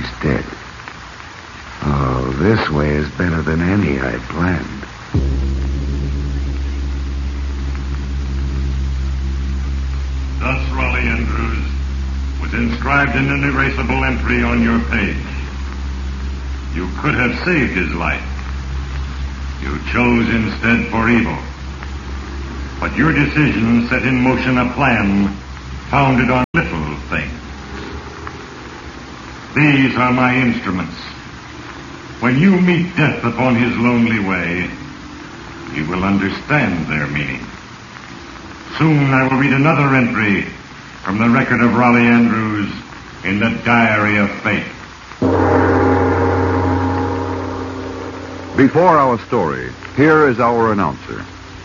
instead. Oh, this way is better than any I'd planned. Thus, Raleigh Andrews was inscribed in an erasable entry on your page. You could have saved his life. You chose instead for evil. But your decision set in motion a plan founded on little things. These are my instruments. When you meet death upon his lonely way, you will understand their meaning. Soon I will read another entry from the record of Raleigh Andrews in the Diary of Fate. Before our story, here is our announcer.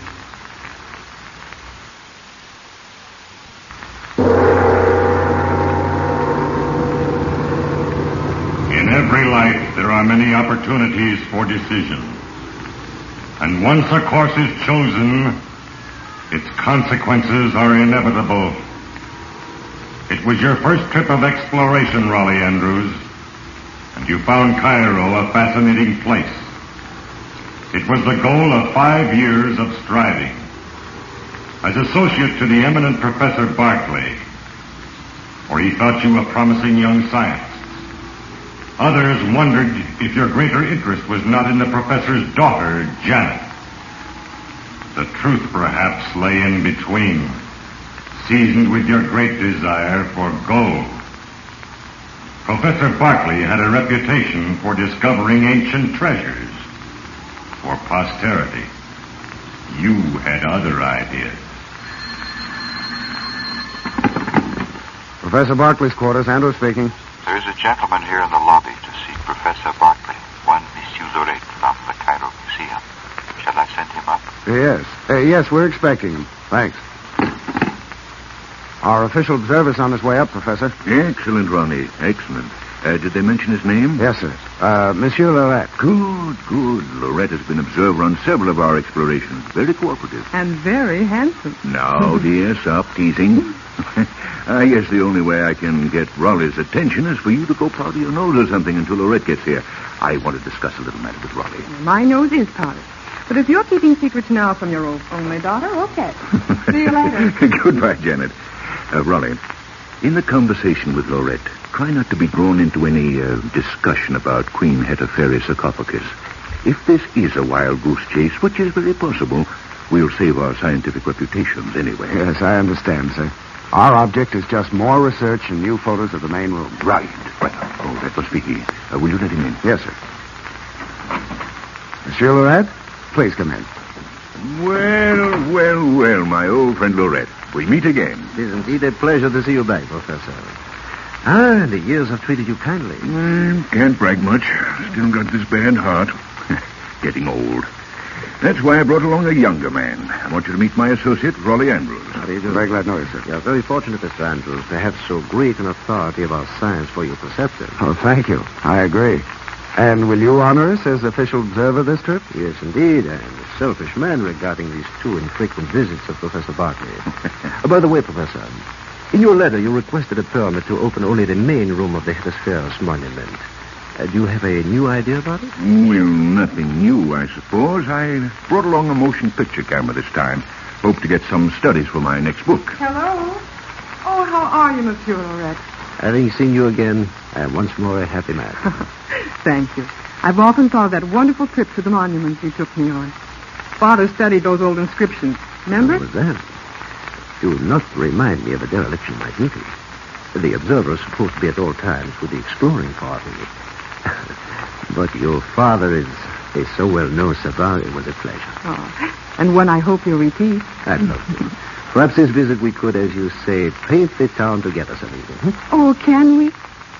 In every life, there are many opportunities for decision. And once a course is chosen, its consequences are inevitable. It was your first trip of exploration, Raleigh Andrews, and you found Cairo a fascinating place. It was the goal of 5 years of striving. As associate to the eminent Professor Barclay, for he thought you a promising young scientist. Others wondered if your greater interest was not in the professor's daughter, Janet. The truth, perhaps, lay in between, seasoned with your great desire for gold. Professor Barclay had a reputation for discovering ancient treasures for posterity. You had other ideas. Professor Barclay's quarters. Andrews speaking. There's a gentleman here in the lobby to see Professor Barclay, one Monsieur Loret from the Cairo Museum. Shall I send him up? Yes. Yes, we're expecting him. Thanks. Our official observer's on his way up, Professor. Excellent, Ronnie. Excellent. Did they mention his name? Yes, sir. Monsieur Loret. Good, good. Loret has been observer on several of our explorations. Very cooperative. And very handsome. Now, dear, stop teasing. I guess the only way I can get Raleigh's attention is for you to go powder your nose or something until Loret gets here. I want to discuss a little matter with Raleigh. My nose is powdered. But if you're keeping secrets now from your only daughter, okay. See you later. Goodbye, Janet. Raleigh, in the conversation with Loret, try not to be drawn into any discussion about Queen Hetepheres' sarcophagus. If this is a wild goose chase, which is very possible, we'll save our scientific reputations anyway. Yes, I understand, sir. Our object is just more research and new photos of the main room. Right. Oh, that must be he. Will you let him in? Yes, sir. Monsieur Loret, please come in. Well, my old friend Loret. We meet again. It is indeed a pleasure to see you back, Professor. The years have treated you kindly. Can't brag much. Still got this bad heart. Getting old. That's why I brought along a younger man. I want you to meet my associate, Raleigh Andrews. How do you do? Very glad to know you, sir. You are very fortunate, Mr. Andrews, to have so great an authority about science for your preceptor. Oh, thank you. I agree. And will you honor us as official observer this trip? Yes, indeed. I am a selfish man regarding these 2 infrequent visits of Professor Barclay. By the way, Professor, in your letter you requested a permit to open only the main room of the Hetepheres monument. Do you have a new idea about it? Well, nothing new, I suppose. I brought along a motion picture camera this time. Hope to get some studies for my next book. Hello? Oh, how are you, Monsieur Loret? Having seen you again, I am once more a happy man. Thank you. I've often thought of that wonderful trip to the monuments you took me on. Father studied those old inscriptions. Remember? What was that? Do not remind me of a dereliction of my duty. The observer is supposed to be at all times with the exploring party. But your father is so well-known, Savard. It was a pleasure. Oh, and one I hope you'll repeat. I'd love to. Perhaps this visit we could, as you say, paint the town together some evening. Oh, can we?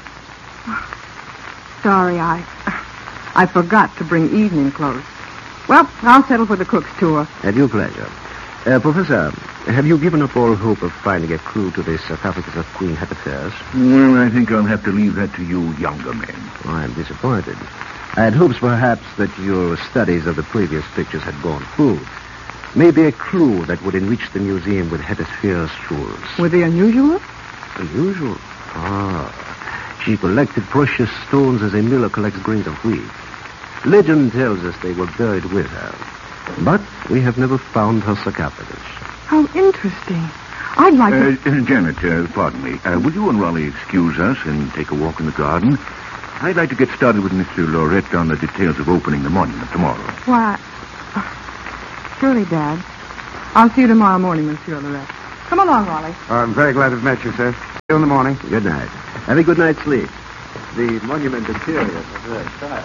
Sorry, I forgot to bring evening clothes. Well, I'll settle for the cook's tour. At your pleasure. Professor, have you given up all hope of finding a clue to the sarcophagus of Queen Hetepheres? Well, I think I'll have to leave that to you younger men. Oh, I'm disappointed. I had hopes, perhaps, that your studies of the previous pictures had borne fruit. Maybe a clue that would enrich the museum with Hetepheres jewels. Were they unusual? Unusual? Ah. She collected precious stones as a miller collects grains of wheat. Legend tells us they were buried with her. But we have never found her sarcophagus. How interesting. I'd like to... Janet, pardon me. Will you and Raleigh excuse us and take a walk in the garden? I'd like to get started with Mr. Lorette on the details of opening the monument tomorrow. Why... Surely, Dad. I'll see you tomorrow morning, Monsieur Lorette. Come along, Raleigh. I'm very glad to have met you, sir. See you in the morning. Good night. Have a good night's sleep. The monument interior is very style.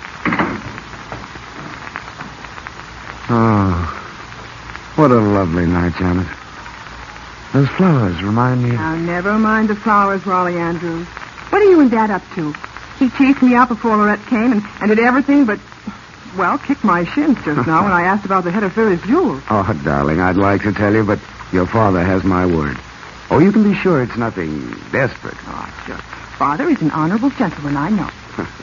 Oh, what a lovely night, Janet. Those flowers remind me of... Now, never mind the flowers, Raleigh Andrews. What are you and Dad up to? He chased me out before Lorette came and did everything but, well, kick my shins just now when I asked about the head of Ferris jewels. Oh, darling, I'd like to tell you, but your father has my word. Oh, you can be sure it's nothing desperate. Oh, just Father is an honorable gentleman, I know.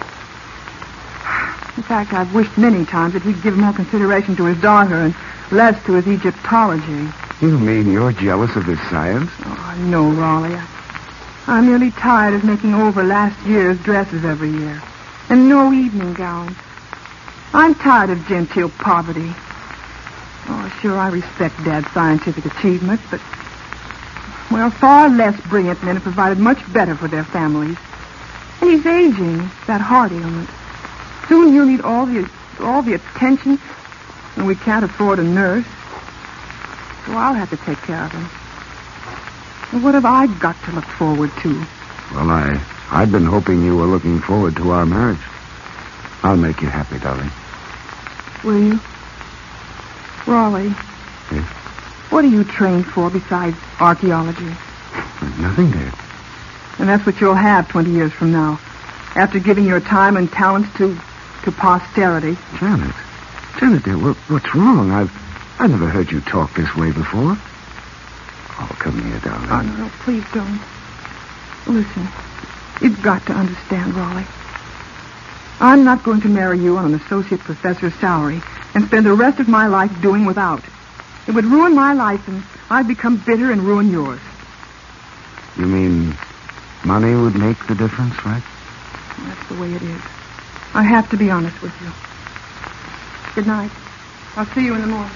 In fact, I've wished many times that he'd give more consideration to his daughter and less to his Egyptology. You mean you're jealous of his science? Oh, no, Raleigh. I'm nearly tired of making over last year's dresses every year. And no evening gowns. I'm tired of genteel poverty. Oh, sure, I respect Dad's scientific achievements, but, well, far less brilliant men have provided much better for their families. And he's aging, that heart ailment. Soon he'll need all the attention, and we can't afford a nurse. So I'll have to take care of him. And what have I got to look forward to? Well, I'd been hoping you were looking forward to our marriage. I'll make you happy, darling. Will you? Raleigh. Yes? What are you trained for besides archaeology? Nothing, dear. And that's what you'll have 20 years from now, after giving your time and talents to posterity. Janet, dear, what's wrong? I've never heard you talk this way before. Oh, come here, darling. Oh, no, please don't. Listen, you've got to understand, Raleigh. I'm not going to marry you on an associate professor's salary and spend the rest of my life doing without. It would ruin my life, and I'd become bitter and ruin yours. You mean money would make the difference, right? That's the way it is. I have to be honest with you. Good night. I'll see you in the morning.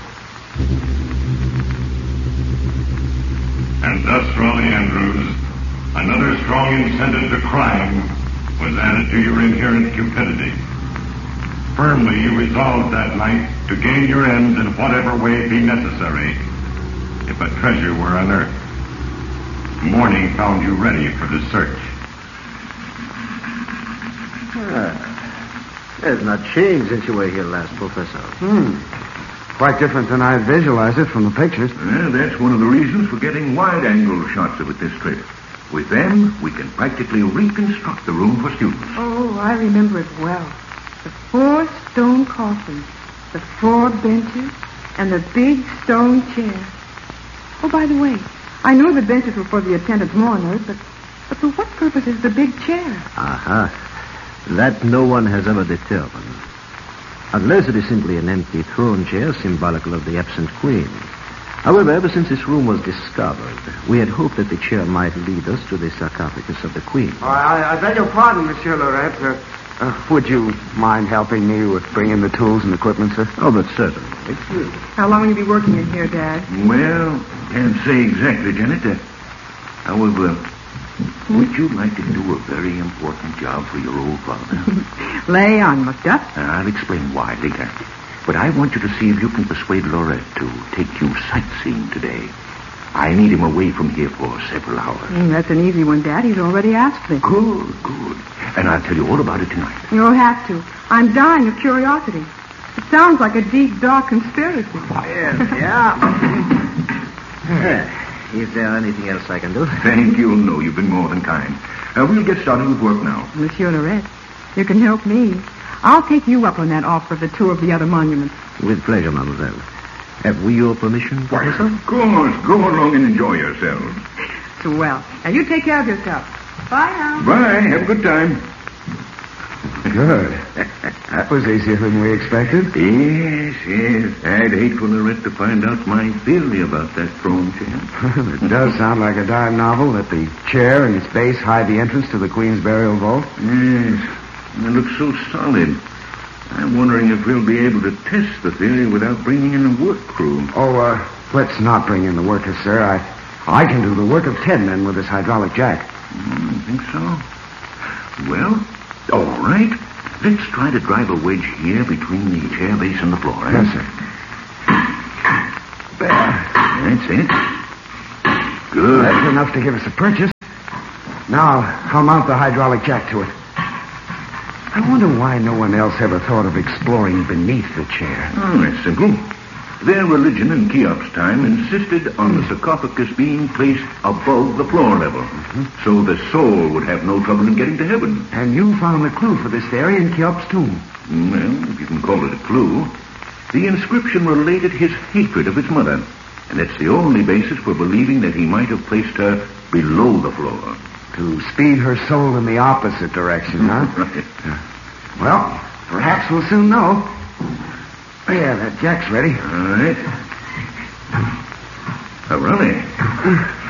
And thus, Raleigh Andrews, another strong incentive to crime was added to your inherent cupidity. Firmly you resolved that night to gain your ends in whatever way be necessary if a treasure were unearthed. Morning found you ready for the search. There's not changed since you were here last, Professor. Quite different than I visualized it from the pictures. Well, that's one of the reasons for getting wide-angle shots of it this trip. With them, we can practically reconstruct the room for students. Oh, I remember it well. The 4 stone coffins, the 4 benches, and the big stone chair. Oh, by the way, I know the benches were for the attendant mourners, but for what purpose is the big chair? Aha. That no one has ever determined. Unless it is simply an empty throne chair symbolical of the absent queen. However, ever since this room was discovered, we had hoped that the chair might lead us to the sarcophagus of the queen. I beg your pardon, Monsieur Lorette. Would you mind helping me with bringing the tools and equipment, sir? Oh, but certainly. Excuse me. How long will you be working in here, Dad? Well, can't say exactly, Janet. However, would you like to do a very important job for your old father? Lay on, Macduff. I'll explain why later. But I want you to see if you can persuade Lorette to take you sightseeing today. I need him away from here for several hours. That's an easy one, Dad. He's already asked me. Good. And I'll tell you all about it tonight. You'll have to. I'm dying of curiosity. It sounds like a deep, dark conspiracy. Yeah. Is there anything else I can do? Thank you. No, you've been more than kind. We'll get started with work now. Monsieur Lorette, you can help me. I'll take you up on that offer of the tour of the other monuments. With pleasure, mademoiselle. Have we your permission, Professor? Of course. Go along and enjoy yourselves. Swell. Now, you take care of yourself. Bye now. Bye. Have a good time. Good. That was easier than we expected. Yes. I'd hate for Lorette to find out my theory about that throne chair. It does sound like a dime novel that the chair and its base hide the entrance to the Queen's burial vault. Yes. It looks so solid. I'm wondering if we'll be able to test the theory without bringing in a work crew. Oh, let's not bring in the workers, sir. I can do the work of 10 men with this hydraulic jack. I think so. Well, all right. Let's try to drive a wedge here between the chair base and the floor. Yes, sir. That's it. Good. That's enough to give us a purchase. Now, I'll mount the hydraulic jack to it. I wonder why no one else ever thought of exploring beneath the chair. Oh, that's simple. Their religion in Cheops' time insisted on the sarcophagus being placed above the floor level, so the soul would have no trouble in getting to heaven. And you found the clue for this theory in Cheops' tomb. Well, if you can call it a clue. The inscription related his hatred of his mother, and that's the only basis for believing that he might have placed her below the floor. To speed her soul in the opposite direction, huh? Right. Well, perhaps we'll soon know. Yeah, that jack's ready. All right. Runny.